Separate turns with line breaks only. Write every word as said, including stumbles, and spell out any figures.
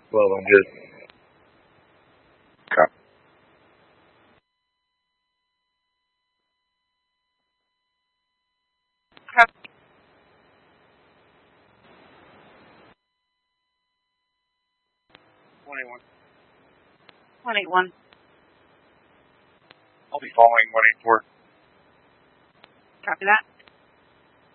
twelve, I'm good.
Okay.
twenty-one.
one eighty-one.
I'll be following one eighty-four.
Copy that.